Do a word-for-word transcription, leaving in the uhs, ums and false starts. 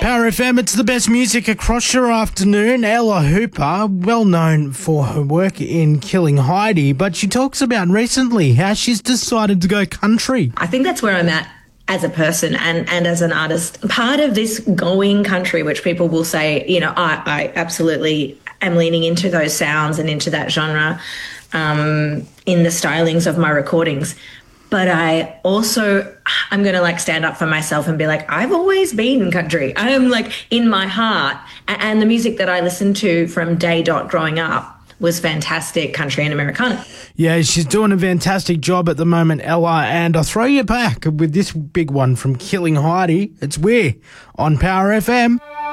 Power F M, it's the best music across your afternoon. Ella Hooper, well known for her work in Killing Heidi, but she talks about recently how she's decided to go country. I think that's where I'm at as a person and, and as an artist. Part of this going country, which people will say, you know, I, I absolutely am leaning into those sounds and into that genre um, in the stylings of my recordings. But I also, I'm going to like stand up for myself and be like, I've always been country. I am like in my heart. And the music that I listened to from day dot growing up was fantastic country and Americana. Yeah, she's doing a fantastic job at the moment, Ella. And I'll throw you back with this big one from Killing Heidi. It's We're on Power F M.